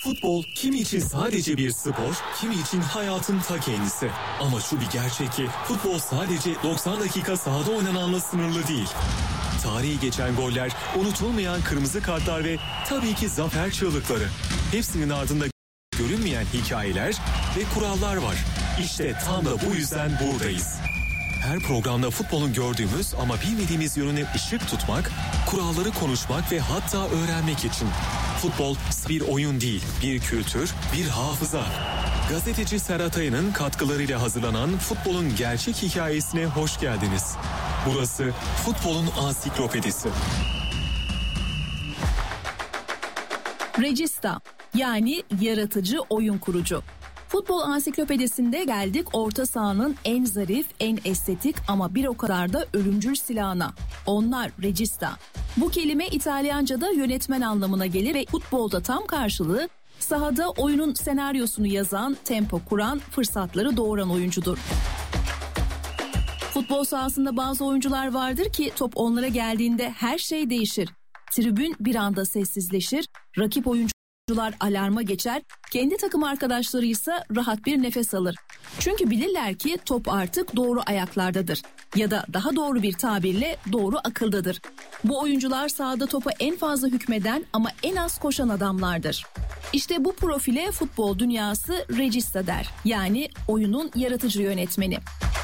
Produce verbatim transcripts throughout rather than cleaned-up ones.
Futbol kimi için sadece bir spor, kimi için hayatın ta kendisi. Ama şu bir gerçek ki futbol sadece doksan dakika sahada oynananla sınırlı değil. Tarihi geçen goller, unutulmayan kırmızı kartlar ve tabii ki zafer çığlıkları. Hepsinin ardında görünmeyen hikayeler ve kurallar var. İşte tam da bu yüzden buradayız. Her programda futbolun gördüğümüz ama bilmediğimiz yönüne ışık tutmak, kuralları konuşmak ve hatta öğrenmek için. Futbol bir oyun değil, bir kültür, bir hafıza. Gazeteci Serhat Aya'nın katkılarıyla hazırlanan futbolun gerçek hikayesine hoş geldiniz. Burası futbolun ansiklopedisi. Regista, yani yaratıcı oyun kurucu. Futbol ansiklopedisinde geldik orta sahanın en zarif, en estetik ama bir o kadar da ölümcül silahına. Onlar regista. Bu kelime İtalyanca'da yönetmen anlamına gelir ve futbolda tam karşılığı sahada oyunun senaryosunu yazan, tempo kuran, fırsatları doğuran oyuncudur. Futbol sahasında bazı oyuncular vardır ki top onlara geldiğinde her şey değişir. Tribün bir anda sessizleşir, rakip oyuncular alarma geçer, kendi takım arkadaşları ise rahat bir nefes alır. Çünkü bilirler ki top artık doğru ayaklardadır ya da daha doğru bir tabirle doğru akıldadır. Bu oyuncular sahada topa en fazla hükmeden ama en az koşan adamlardır. İşte bu profile futbol dünyası regista der, yani oyunun yaratıcı yönetmeni.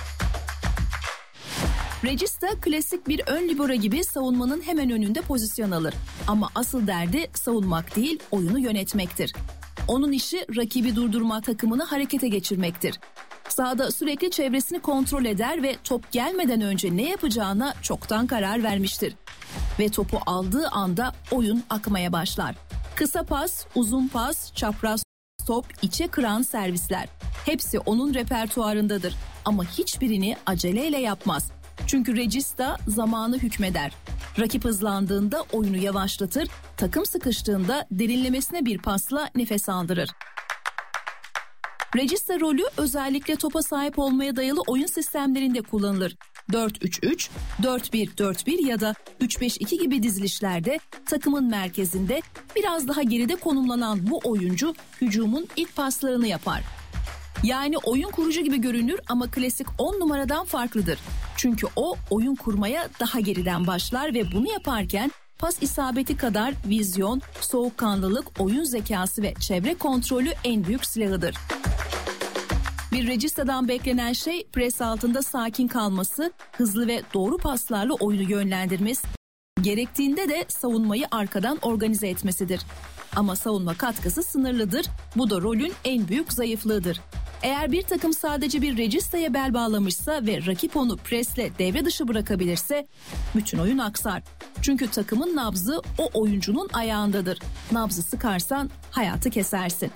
Regista klasik bir ön libero gibi savunmanın hemen önünde pozisyon alır. Ama asıl derdi savunmak değil, oyunu yönetmektir. Onun işi rakibi durdurma, takımını harekete geçirmektir. Sahada sürekli çevresini kontrol eder ve top gelmeden önce ne yapacağına çoktan karar vermiştir. Ve topu aldığı anda oyun akmaya başlar. Kısa pas, uzun pas, çapraz top, içe kıran servisler. Hepsi onun repertuarındadır ama hiçbirini aceleyle yapmaz. Çünkü regista zamanı hükmeder. Rakip hızlandığında oyunu yavaşlatır, takım sıkıştığında derinlemesine bir pasla nefes aldırır. Regista rolü özellikle topa sahip olmaya dayalı oyun sistemlerinde kullanılır. dört üç üç, dört bir dört bir ya da üç beş iki gibi dizilişlerde takımın merkezinde biraz daha geride konumlanan bu oyuncu hücumun ilk paslarını yapar. Yani oyun kurucu gibi görünür ama klasik on numaradan farklıdır. Çünkü o oyun kurmaya daha geriden başlar ve bunu yaparken pas isabeti kadar vizyon, soğukkanlılık, oyun zekası ve çevre kontrolü en büyük silahıdır. Bir registadan beklenen şey pres altında sakin kalması, hızlı ve doğru paslarla oyunu yönlendirmesi, gerektiğinde de savunmayı arkadan organize etmesidir. Ama savunma katkısı sınırlıdır, bu da rolün en büyük zayıflığıdır. Eğer bir takım sadece bir registaya bel bağlamışsa ve rakip onu presle devre dışı bırakabilirse bütün oyun aksar. Çünkü takımın nabzı o oyuncunun ayağındadır. Nabzı sıkarsan hayatı kesersin.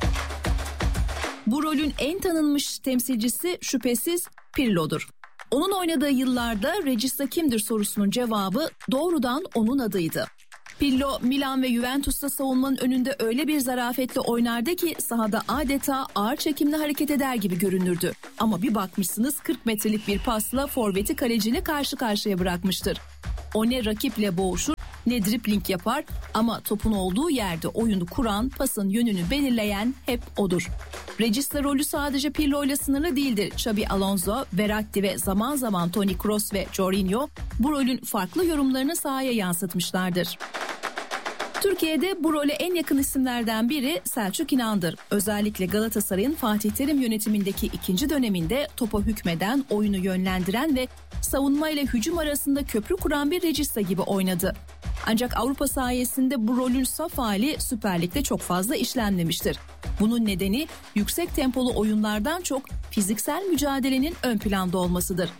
Bu rolün en tanınmış temsilcisi şüphesiz Pirlo'dur. Onun oynadığı yıllarda regista kimdir sorusunun cevabı doğrudan onun adıydı. Pirlo, Milan ve Juventus'ta savunmanın önünde öyle bir zarafetle oynardı ki sahada adeta ağır çekimle hareket eder gibi görünürdü. Ama bir bakmışsınız kırk metrelik bir pasla forveti kaleciyle karşı karşıya bırakmıştır. O ne rakiple boğuşur ne dribling yapar ama topun olduğu yerde oyunu kuran, pasın yönünü belirleyen hep odur. Regista rolü sadece Pirlo ile sınırlı değildir. Xabi Alonso, Verratti ve zaman zaman Toni Kroos ve Jorginho bu rolün farklı yorumlarını sahaya yansıtmışlardır. Türkiye'de bu role en yakın isimlerden biri Selçuk İnan'dır. Özellikle Galatasaray'ın Fatih Terim yönetimindeki ikinci döneminde topa hükmeden, oyunu yönlendiren ve savunma ile hücum arasında köprü kuran bir regista gibi oynadı. Ancak Avrupa sayesinde bu rolün saf hali Süper Lig'de çok fazla işlenmemiştir. Bunun nedeni yüksek tempolu oyunlardan çok fiziksel mücadelenin ön planda olmasıdır.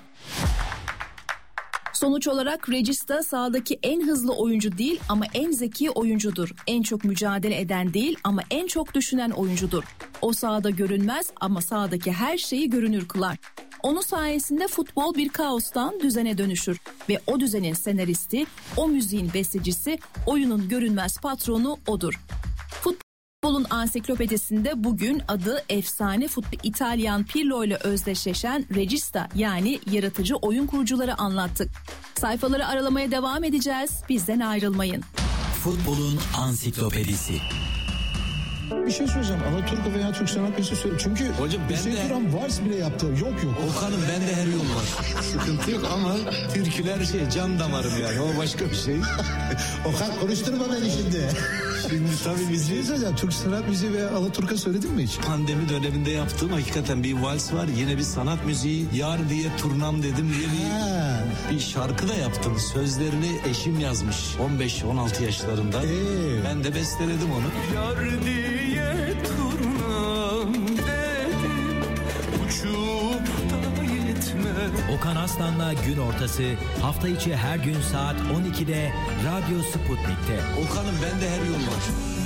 Sonuç olarak regista sahadaki en hızlı oyuncu değil ama en zeki oyuncudur. En çok mücadele eden değil ama en çok düşünen oyuncudur. O sahada görünmez ama sahadaki her şeyi görünür kılar. Onun sayesinde futbol bir kaostan düzene dönüşür ve o düzenin senaristi, o müziğin bestecisi, oyunun görünmez patronu odur. Futbolun ansiklopedisinde bugün adı efsane futbol İtalyan Pirlo ile özdeşleşen regista yani yaratıcı oyun kurucuları anlattık. Sayfaları aralamaya devam edeceğiz. Bizden ayrılmayın. Futbolun ansiklopedisi. Bir şey söyleyeceğim. Alaturka veya Türk sanat müziği söyle. Çünkü hocam ben Hüseyin de... Turan vals bile yaptı. Yok yok. Okan'ım bende her yol var. Sıkıntı yok ama türküler şey can damarım yani. O başka bir şey. Okan konuşturma beni şimdi. Şimdi tabii biz... Bir şey söyleyeceğim. Türk sanat müziği veya Alaturka söyledin mi hiç? Pandemi döneminde yaptığım hakikaten bir vals var. Yine bir sanat müziği. Yar diye turnam dedim diye bir, bir şarkı da yaptım. Sözlerini eşim yazmış. on beş on altı yaşlarında. Ee? Ben de besteledim onu. Yar diye turnam dedim. Uçup da gitme. Okan Aslan'la Gün Ortası hafta içi her gün saat on ikide Radyo Sputnik'te. Okan'ım bende her yol var.